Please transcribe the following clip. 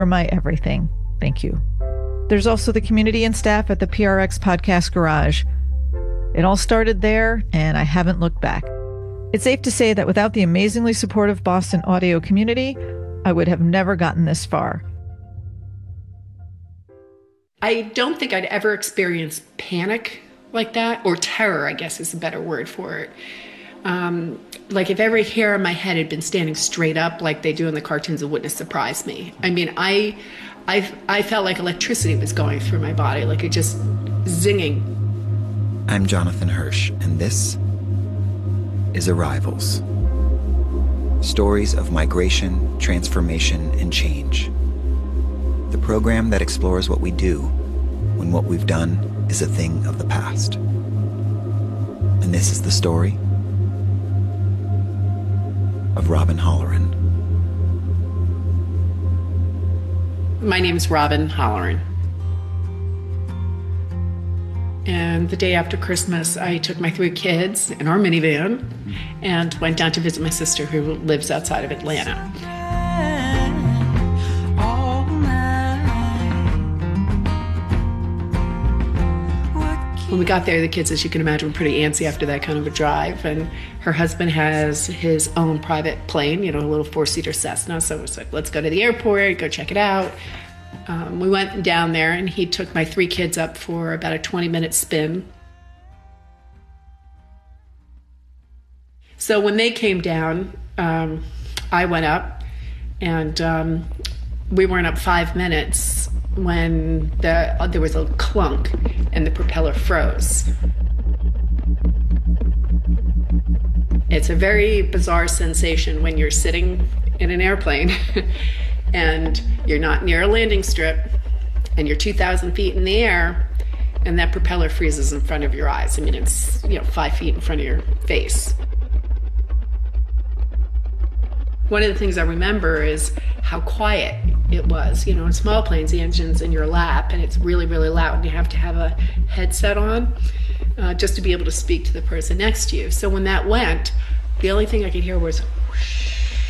You're my everything. Thank you. There's also the community and staff at the PRX Podcast Garage. It all started there, and I haven't looked back. It's safe to say that without the amazingly supportive Boston audio community, I would have never gotten this far. I don't think I'd ever experienced panic like that, or terror, I guess is a better word for it. Like if every hair on my head had been standing straight up like they do in the cartoons, it wouldn't have surprised me. I mean, I felt like electricity was going through my body, like it just zinging. I'm Jonathan Hirsch, and this is Arrivals. Stories of migration, transformation, and change. The program that explores what we do when what we've done is a thing of the past. And this is the story of Robin Holloran. My name's Robin Holloran. And the day after Christmas, I took my 3 kids in our minivan and went down to visit my sister who lives outside of Atlanta. When we got there, the kids, as you can imagine, were pretty antsy after that kind of a drive. And her husband has his own private plane, you know, a little 4-seater Cessna. So it was like, let's go to the airport, go check it out. We went down there, and he took my 3 kids up for about a 20-minute spin. So when they came down, I went up, and we weren't up 5 minutes when there was a clunk and the propeller froze. It's a very bizarre sensation when you're sitting in an airplane and you're not near a landing strip and you're 2,000 feet in the air and that propeller freezes in front of your eyes. I mean, it's 5 feet in front of your face. One of the things I remember is how quiet it was. You know, in small planes, the engine's in your lap, and it's really, really loud, and you have to have a headset on just to be able to speak to the person next to you. So when that went, the only thing I could hear was whoosh.